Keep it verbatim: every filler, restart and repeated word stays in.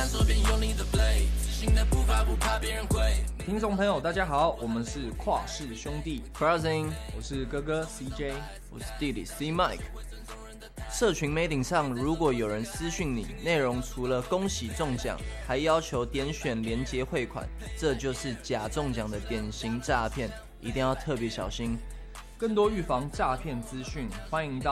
按左边用力的 play， 自信的步伐不怕别人会。 听众朋友大家好，我们是跨世兄弟 Crossing， 我是哥哥 C J， 我是弟弟 C Mike。社群媒体上如果有人私讯你，内容除了恭喜中奖，还要求点选连结汇款，这就是假中奖的典型诈骗，一定要特别小心。 更多预防诈骗资讯，欢迎到